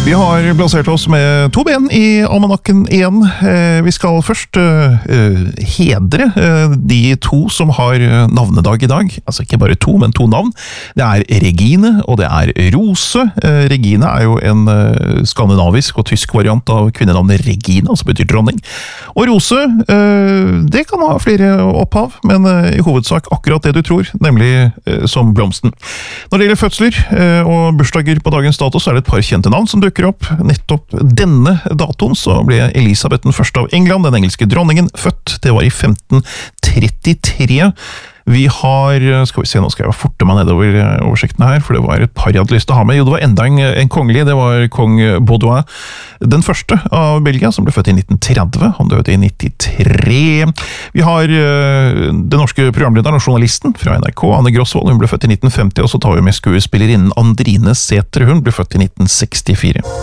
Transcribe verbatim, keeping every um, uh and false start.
Vi har plassert oss med to ben i almanakken igjen. Vi skal først hedre de to som har navnedag i dag. Altså ikke bare to, men to navn. Det er Regine, og det er Rose. Regine er jo en skandinavisk og tysk variant av kvinnenavnet Regina, som betyr dronning. Og Rose, det kan ha flere opphav, men i hovedsak akkurat det du tror, nemlig som blomsten. Når det gjelder fødsler og bursdager på dagens dato, så er det et par kjente navn som dukker opp. Nettopp denne datoen så ble Elisabeth den første av England, den engelske dronningen, født. Det var i femten trettitre. Vi har, skal vi se, nå skal jeg forte meg nedover oversikten her, for det var et par jeg hadde lyst til å ha med. Jo, det var enda en, en kongelig, det var kong Baudouin, den første av Belgia, som ble født i nitten tretti. Han døde i nittitre. Vi har den norske programlederen og journalisten fra N R K, Anne Grosvold, hun ble født i nitten femti, og så tar vi med skuespillerinnen Andrine Sæther, hun ble født i nitten sekstifire.